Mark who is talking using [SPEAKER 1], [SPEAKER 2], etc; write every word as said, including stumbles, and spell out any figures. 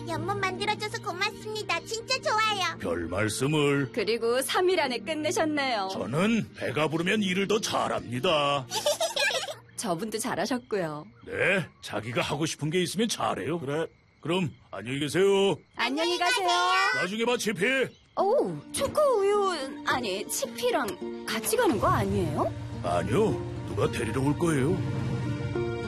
[SPEAKER 1] 연못 만들어줘서 고맙습니다. 진짜 좋아요.
[SPEAKER 2] 별 말씀을.
[SPEAKER 3] 그리고 삼 일 안에 끝내셨네요.
[SPEAKER 2] 저는 배가 부르면 일을 더 잘합니다.
[SPEAKER 3] 저분도 잘하셨고요.
[SPEAKER 2] 네, 자기가 하고 싶은 게 있으면 잘해요. 그래. 그럼 안녕히 계세요.
[SPEAKER 3] 안녕히 가세요.
[SPEAKER 2] 나중에 봐, 치피.
[SPEAKER 3] 오, 초코 우유, 아니, 치피랑 같이 가는 거 아니에요?
[SPEAKER 2] 아니요, 누가 데리러 올 거예요.